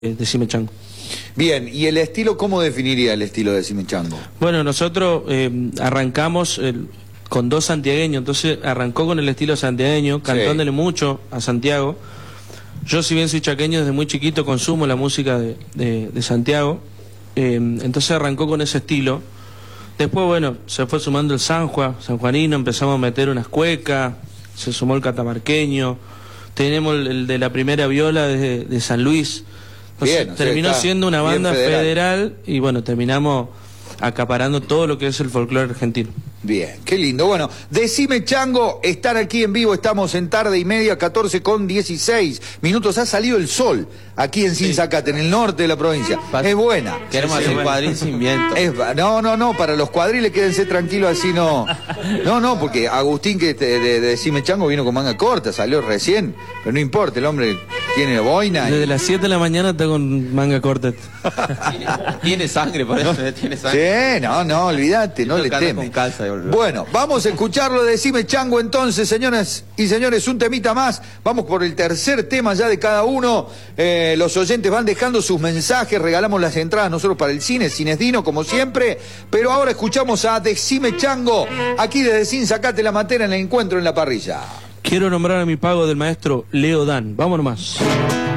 Decime Chango. Bien, ¿y el estilo, cómo definiría el estilo de Decime Chango? Bueno, nosotros arrancamos con dos santiagueños, entonces arrancó con el estilo santiagueño, cantándole mucho a Santiago. Yo, si bien soy chaqueño, desde muy chiquito consumo la música de Santiago, entonces arrancó con ese estilo. Después, bueno, se fue sumando el sanjuanino, empezamos a meter unas cuecas, se sumó el catamarqueño, tenemos el de la primera viola de San Luis. Entonces, bien, terminó siendo una banda federal y bueno, terminamos acaparando todo lo que es el folclore argentino. Bien, qué lindo. Bueno, Decime Chango, estar aquí en vivo, estamos en tarde y media, 14:16 minutos. Ha salido el sol aquí en Sinzacate, en el norte de la provincia. Es buena. Queremos hacer un cuadril sin viento. No, para los cuadriles quédense tranquilos, así no. No, porque Agustín, que de Decime Chango, vino con manga corta, salió recién, pero no importa, el hombre tiene boina. Desde las 7 de la mañana está con manga corta. Tiene sangre, por eso, tiene sangre. Sí, no, olvídate, no le temes. Bueno, vamos a escucharlo de Decime Chango entonces, señoras y señores, un temita más. Vamos por el tercer tema ya de cada uno. Los oyentes van dejando sus mensajes, regalamos las entradas nosotros para el cine, Cines Dino, como siempre. Pero ahora escuchamos a Decime Chango, aquí desde Sinzacate la Matera, en el encuentro en la parrilla. Quiero nombrar a mi pago del maestro Leo Dan. Vamos nomás.